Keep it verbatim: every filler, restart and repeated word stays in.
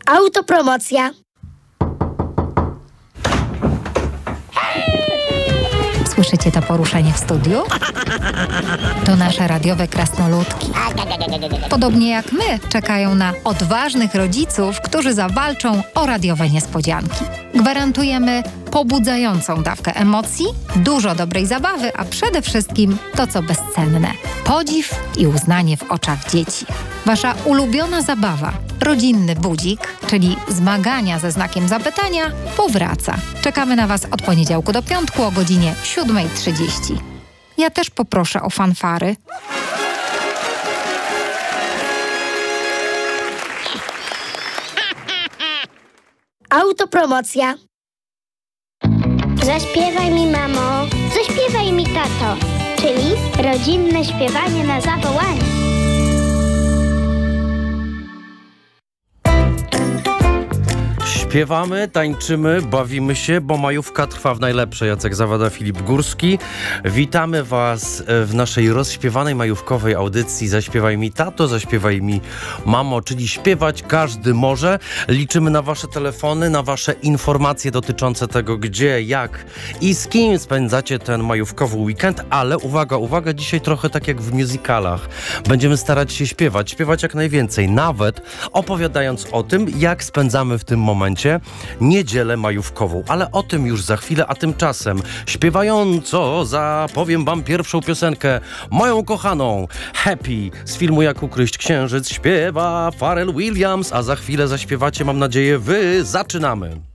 Autopromocja. Słyszycie to poruszenie w studiu? To nasze radiowe krasnoludki. Podobnie jak my, czekają na odważnych rodziców, którzy zawalczą o radiowe niespodzianki. Gwarantujemy pobudzającą dawkę emocji, dużo dobrej zabawy, a przede wszystkim to, co bezcenne. Podziw i uznanie w oczach dzieci. Wasza ulubiona zabawa, rodzinny budzik, czyli zmagania ze znakiem zapytania, powraca. Czekamy na Was od poniedziałku do piątku o godzinie siódma trzydzieści. Ja też poproszę o fanfary. Autopromocja. Zaśpiewaj mi, mamo, zaśpiewaj mi, tato, czyli rodzinne śpiewanie na zawołanie. Śpiewamy, tańczymy, bawimy się, bo majówka trwa w najlepsze. Jacek Zawada, Filip Górski. Witamy Was w naszej rozśpiewanej majówkowej audycji Zaśpiewaj mi, tato, zaśpiewaj mi, mamo, czyli śpiewać każdy może. Liczymy na Wasze telefony, na Wasze informacje dotyczące tego, gdzie, jak i z kim spędzacie ten majówkowy weekend, ale uwaga, uwaga, dzisiaj trochę tak jak w musicalach. Będziemy starać się śpiewać, śpiewać jak najwięcej, nawet opowiadając o tym, jak spędzamy w tym momencie niedzielę majówkową, ale o tym już za chwilę, a tymczasem śpiewająco zapowiem Wam pierwszą piosenkę, moją kochaną Happy z filmu Jak ukryć księżyc śpiewa Pharrell Williams, a za chwilę zaśpiewacie, mam nadzieję, wy. Zaczynamy!